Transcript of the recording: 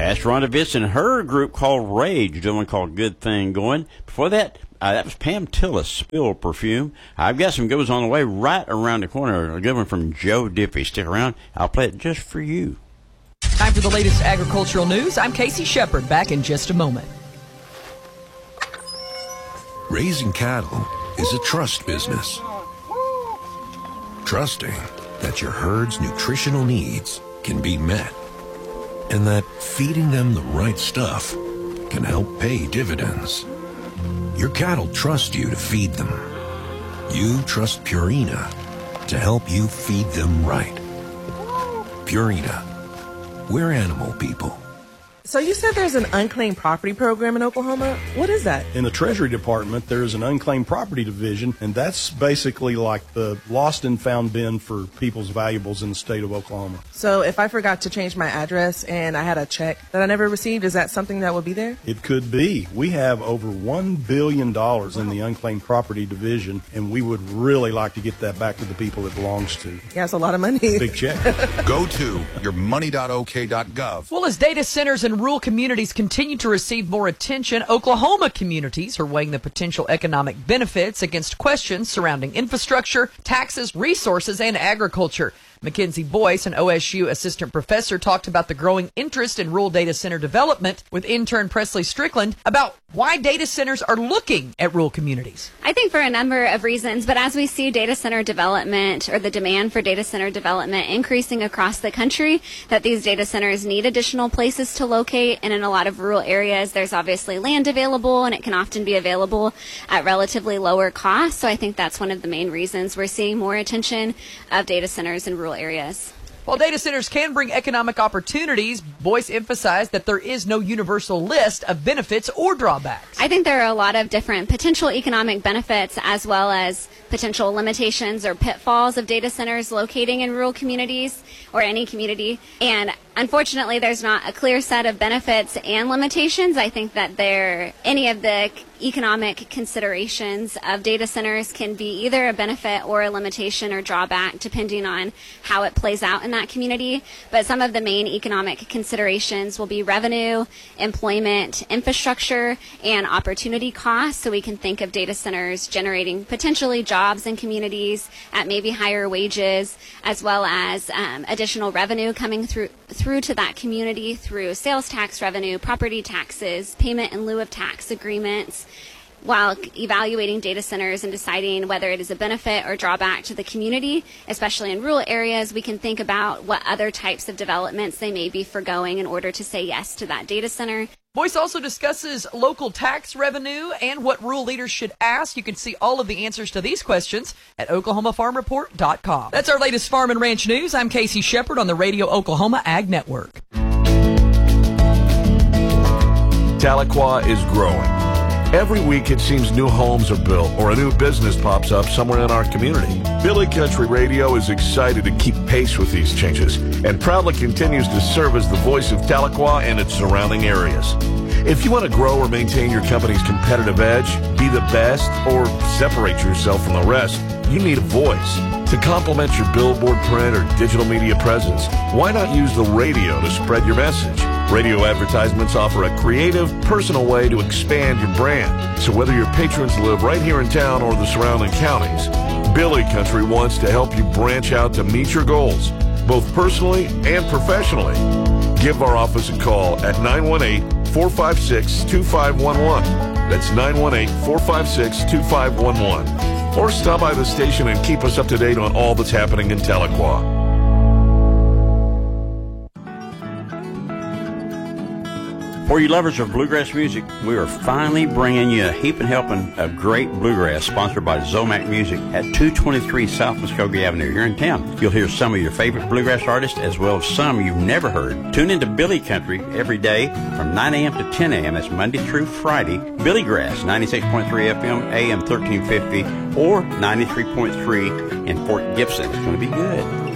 That's Rhonda Vitz and her group called Rage, doing one called Good Thing going. Before that, that was Pam Tillis, Spill Perfume. I've got some good ones on the way right around the corner. A good one from Joe Diffie. Stick around. I'll play it just for you. Time for the latest agricultural news. I'm Casey Shepard, back in just a moment. Raising cattle is a trust business. Trusting that your herd's nutritional needs can be met, and that feeding them the right stuff can help pay dividends. Your cattle trust you to feed them. You trust Purina to help you feed them right. Purina, we're animal people. So you said there's an unclaimed property program in Oklahoma. What is that? In the Treasury Department, there's an unclaimed property division, and that's basically like the lost and found bin for people's valuables in the state of Oklahoma. So if I forgot to change my address and I had a check that I never received, is that something that would be there? It could be. We have over $1 billion in the unclaimed property division, and we would really like to get that back to the people it belongs to. Yeah, it's a lot of money. Big check. Go to yourmoney.ok.gov. Well, as data centers in rural communities continue to receive more attention, Oklahoma communities are weighing the potential economic benefits against questions surrounding infrastructure, taxes, resources, and agriculture. Mackenzie Boyce, an OSU assistant professor, talked about the growing interest in rural data center development with intern Presley Strickland about why data centers are looking at rural communities. I think for a number of reasons, but as we see data center development or the demand for data center development increasing across the country, that these data centers need additional places to locate, and in a lot of rural areas there's obviously land available, and it can often be available at relatively lower cost. So I think that's one of the main reasons we're seeing more attention of data centers in rural areas. While data centers can bring economic opportunities, Boyce emphasized that there is no universal list of benefits or drawbacks. I think there are a lot of different potential economic benefits as well as potential limitations or pitfalls of data centers locating in rural communities or any community. And unfortunately, there's not a clear set of benefits and limitations. I think that any of the economic considerations of data centers can be either a benefit or a limitation or drawback depending on how it plays out in that community. But some of the main economic considerations will be revenue, employment, infrastructure, and opportunity costs. So we can think of data centers generating potentially jobs in communities at maybe higher wages, as well as additional revenue coming through to that community through sales tax revenue, property taxes, payment in lieu of tax agreements. While evaluating data centers and deciding whether it is a benefit or drawback to the community, especially in rural areas, we can think about what other types of developments they may be forgoing in order to say yes to that data center. Boyce also discusses local tax revenue and what rural leaders should ask. You can see all of the answers to these questions at OklahomaFarmReport.com. That's our latest farm and ranch news. I'm Casey Shepard on the Radio Oklahoma Ag Network. Tahlequah is growing. Every week it seems new homes are built or a new business pops up somewhere in our community. Billy Country Radio is excited to keep pace with these changes and proudly continues to serve as the voice of Tahlequah and its surrounding areas. If you want to grow or maintain your company's competitive edge, be the best, or separate yourself from the rest, you need a voice. To complement your billboard print or digital media presence, why not use the radio to spread your message? Radio advertisements offer a creative, personal way to expand your brand. So whether your patrons live right here in town or the surrounding counties, Billy Country wants to help you branch out to meet your goals, both personally and professionally. Give our office a call at 918-456-2511. That's 918-456-2511. Or stop by the station and keep us up to date on all that's happening in Tahlequah. For you lovers of bluegrass music, we are finally bringing you a heaping helping of great bluegrass, sponsored by Zomac Music at 223 South Muskogee Avenue here in town. You'll hear some of your favorite bluegrass artists as well as some you've never heard. Tune into Billy Country every day from 9 a.m. to 10 a.m. That's Monday through Friday. Billy Grass, 96.3 FM, AM 1350, or 93.3 in Fort Gibson. It's going to be good.